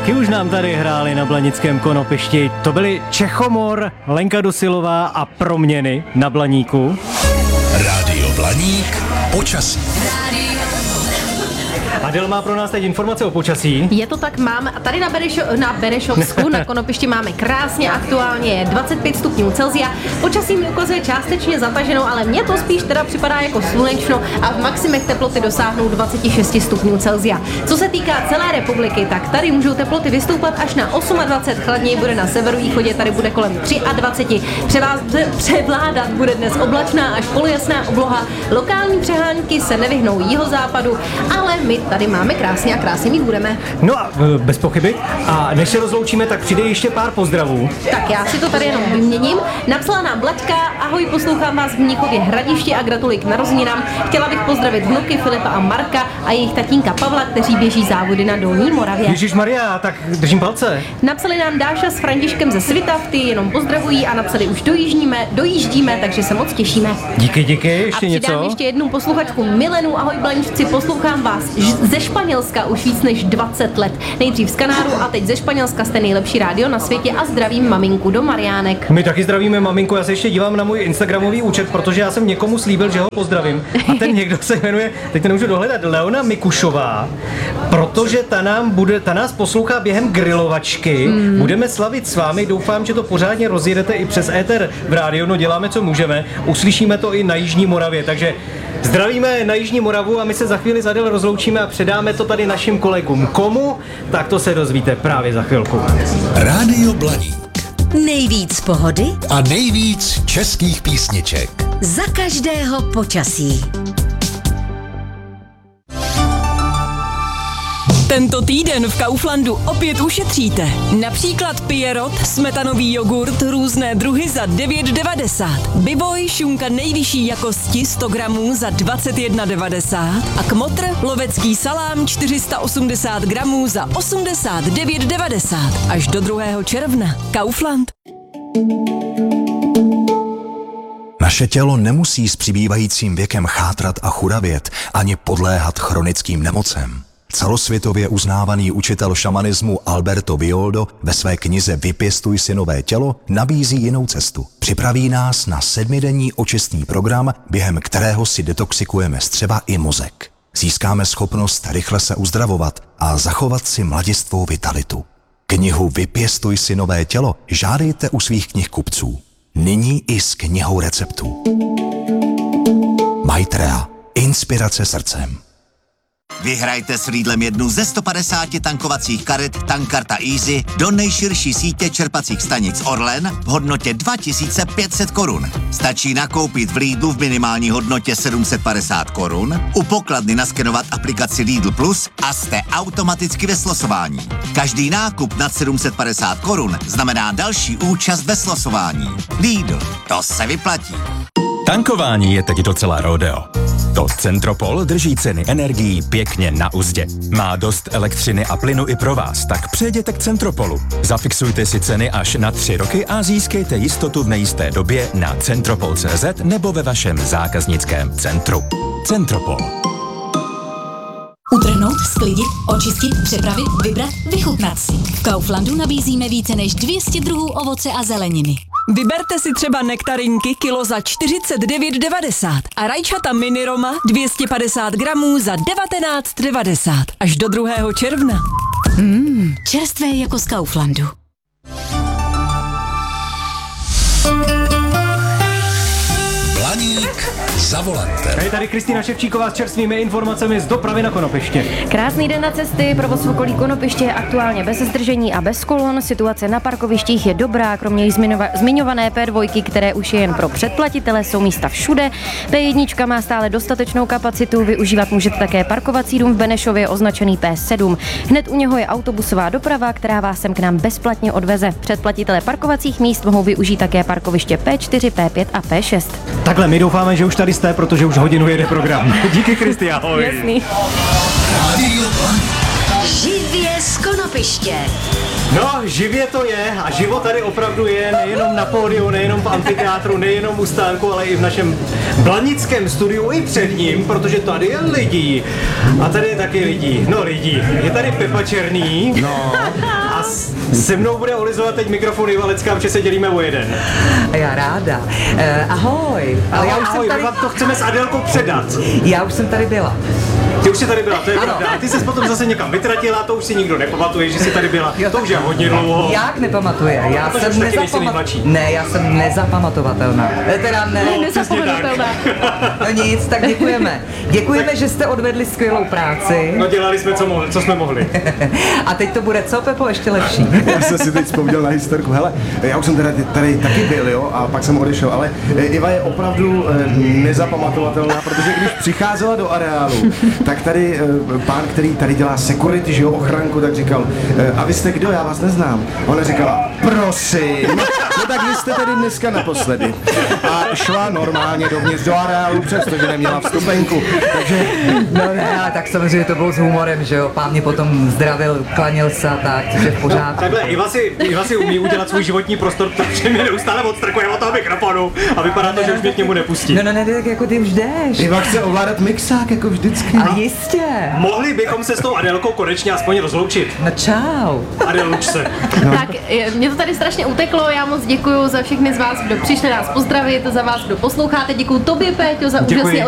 Taky už nám tady hráli na Blanickém konopišti. To byli Čechomor, Lenka Dosilová a Proměny na Blaníku. Rádio Blaník, počasí. Adel má pro nás teď informace o počasí. Je to tak, mám tady na Benešovsku, na Konopišti máme krásně, aktuálně je 25 stupňů Celsia. Počasí mi ukazuje částečně zataženou, ale mně to spíš teda připadá jako slunečno a v maximech teploty dosáhnou 26 stupňů Celsia. Co se týká celé republiky, tak tady můžou teploty vystoupat až na 28, chladněji bude na severovýchodě, tady bude kolem 23. Převládat bude dnes oblačná až polojasná obloha. Lokální přehánky se nevyhnou jihozápadu, ale my tady máme krásně a krásně mít budeme. No a bez pochyby. A než se rozloučíme, tak přijde ještě pár pozdravů. Tak já si to tady jenom vyměním. Napsala nám Blaďka: ahoj, poslouchám vás v Mnichově Hradišti a gratuluji k narozeninám. Chtěla bych pozdravit vnuky Filipa a Marka a jejich tatínka Pavla, kteří běží závody na Dolní Moravě. Ježišmarja, tak držím palce. Napsali nám Dáša s Františkem ze Svitav, ty jenom pozdravují a napsali: už dojíždíme, takže se moc těšíme. Díky, ještě a něco. Přidám ještě jednu posluchačku Milenu: ahoj Blaníčci, poslouchám vás ze Španělska už víc než 20 let. Nejdřív z Kanáru a teď ze Španělska, jste nejlepší rádio na světě a zdravím maminku do Mariánek. My taky zdravíme maminku, já se ještě dívám na můj instagramový účet, protože já jsem někomu slíbil, že ho pozdravím. A ten někdo se jmenuje, teď to nemůžu dohledat, Leona Mikušová, protože ta nás poslouchá během grilovačky. Budeme slavit s vámi, doufám, že to pořádně rozjedete i přes éter v rádiu, no děláme, co můžeme. Uslyšíme to i na Jižní Moravě, takže zdravíme na Jižní Moravu a my se za chvíli s Adel rozloučíme a předáme to tady našim kolegům. Komu? Tak to se dozvíte právě za chvilku. Rádio Blaník. Nejvíc pohody A nejvíc českých písniček. za každého počasí. Tento týden v Kauflandu opět ušetříte. Například Pierrot, smetanový jogurt, různé druhy za 9,90. Biboj, šunka nejvyšší jakosti 100 gramů za 21,90. A Kmotr, lovecký salám 480 gramů za 89,90. Až do 2. června. Kaufland. Naše tělo nemusí s přibývajícím věkem chátrat a churavět ani podléhat chronickým nemocem. Celosvětově uznávaný učitel šamanismu Alberto Villoldo ve své knize Vypěstuj si nové tělo nabízí jinou cestu. Připraví nás na 7denní očistný program, během kterého si detoxikujeme střeva i mozek. Získáme schopnost rychle se uzdravovat a zachovat si mladistvou vitalitu. Knihu Vypěstuj si nové tělo žádejte u svých knihkupců. Nyní i s knihou receptů. Maitrea. Inspirace srdcem. Vyhrajte s Lidlem jednu ze 150 tankovacích karet Tankkarta Easy do nejširší sítě čerpacích stanic Orlen v hodnotě 2500 korun. Stačí nakoupit v Lidlu v minimální hodnotě 750 korun, u pokladny naskenovat aplikaci Lidl Plus a jste automaticky ve slosování. Každý nákup nad 750 korun znamená další účast ve slosování. Lidl, to se vyplatí. Tankování je teď docela rodeo. To Centropol drží ceny energií pěkně na uzdě. Má dost elektřiny a plynu i pro vás, tak přejděte k Centropolu. Zafixujte si ceny až na 3 roky a získejte jistotu v nejisté době na centropol.cz nebo ve vašem zákaznickém centru. Centropol. Utrhnout, sklidit, očistit, přepravit, vybrat, vychutnat si. V Kauflandu nabízíme více než 200 druhů ovoce a zeleniny. Vyberte si třeba nektarinky kilo za 49,90 a rajčata mini Roma 250 gramů za 19,90 až do 2. června. Čerstvé jako z Kauflandu. Blaník za volantem. Je tady Kristýna Ševčíková s čerstvými informacemi z dopravy na Konopiště. Krásný den na cesty, provoz v okolí Konopiště je aktuálně bez zdržení a bez kolon. Situace na parkovištích je dobrá, kromě zmiňované P2, které už je jen pro předplatitele, jsou místa všude. P1 má stále dostatečnou kapacitu, využívat můžete také parkovací dům v Benešově označený P7. Hned u něho je autobusová doprava, která vás sem k nám bezplatně odveze. Předplatitelé parkovacích míst mohou využít také parkoviště P4, P5 a P6. Takhle, my doufáme, že už tady jste, protože už hodinu jede program. Díky, Kristi, ahoj. Jasný. Živě z Konopiště. Konopiště. No, živě to je a živo tady opravdu je, nejenom na pódiu, nejenom v amfiteátru, nejenom u stánku, ale i v našem blanickém studiu i před ním, protože tady je lidí. A tady je taky lidí. No lidí. Je tady Pepa Černý. No. A se mnou bude olizovat teď mikrofon Iva Lecká, protože se dělíme o jeden. Já ráda. Ahoj. Ale já už ahoj, jsem tady... to chceme s Adélkou předat. Já už jsem tady byla. Ty už jsi tady byla, to je pravda. A ty jsi potom zase někam vytratila, to už si nikdo nepamatuje, že jsi tady byla. To už je hodně dlouho. Jak nepamatuje? Já jsem Ne, já jsem nezapamatovatelná. Teda ne. Nezapomenutelná. No nic, tak děkujeme. Děkujeme, že jste odvedli skvělou práci. No dělali jsme, co jsme mohli. A teď to bude co, Pepo, ještě lepší. Já jsem si teď vzpomněl na historku. Hele, já už jsem tady taky byl, jo, a pak jsem odešel, ale Iva je opravdu nezapamatovatelná, protože když přicházela do areálu, tak tady pán, který tady dělá security, že jo, ochranku, tak říkal, a vy jste kdo, já vás neznám. A ona říkala, prosím, no tak vy jste tady dneska naposledy. A šla normálně dovnitř do areálu, přestože neměla vstupenku, takže... No ne, ale tak samozřejmě to bylo s humorem, že jo, pán mě potom zdravil, klanil se a tak, což je v pořádku. Takhle, Iva si umí udělat svůj životní prostor, protože mě neustále odstrkuje od toho mikrofonu a vypadá to, že už mě k němu nepustí. No ne, tak jako ty už jdeš. Iva chce ovládat mixák, jako vždycky. A jistě. Mohli bychom se s tou Adélkou konečně aspoň rozloučit. No čau. Adél, luč se. No. Tak, mě to tady strašně uteklo, já moc děkuju za všechny z vás, kdo přišli nás pozdravit, za vás, kdo posloucháte, děkuju tobě, Péťo, za úžasně